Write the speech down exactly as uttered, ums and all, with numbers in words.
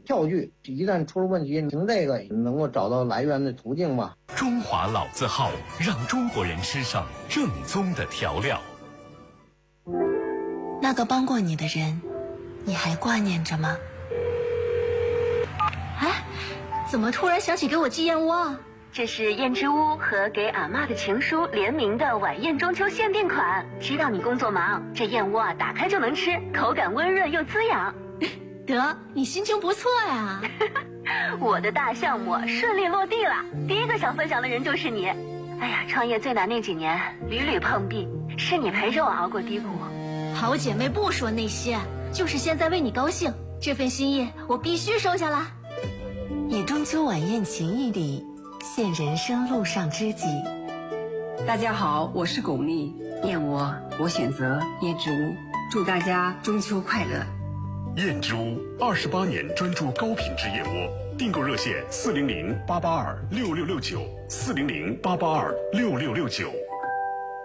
票据，一旦出了问题，凭这个能够找到来源的途径吗？ 中华老字号，让中国人吃上正宗的调料。 那个帮过你的人，你还挂念着吗？ 哎，怎么突然想起给我寄燕窝啊？ 这是燕之屋和给阿嬷的情书联名的晚宴中秋限定款。知道你工作忙，这燕窝啊打开就能吃，口感温润又滋养。 得，你心情不错呀。 我的大项目顺利落地了，第一个想分享的人就是你。哎呀，创业最难那几年屡屡碰壁，是你陪着我熬过低谷。 好姐妹不说那些，就是现在为你高兴，这份心意我必须收下啦。 以中秋晚宴情谊里现人生路上知己。 大家好，我是巩俐，燕窝我选择燕之屋，祝大家中秋快乐。 燕之屋二十八年专注高品质燕窝，订购热线四零零八八二六六六九四零零八八二六六六九。